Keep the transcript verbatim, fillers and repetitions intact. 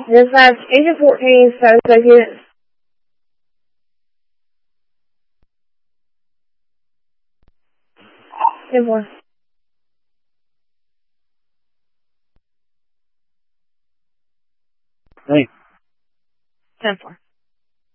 Dispatch Agent fourteen, status of units. ten four. Hey. ten four.